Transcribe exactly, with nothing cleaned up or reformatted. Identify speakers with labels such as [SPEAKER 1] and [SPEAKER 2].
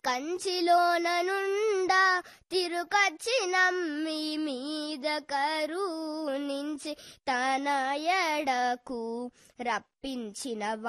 [SPEAKER 1] కంచిలోన నుండా తిరుకచ్చి నమ్మి మీద కరుణించి తన ఎడకు రప్పించిన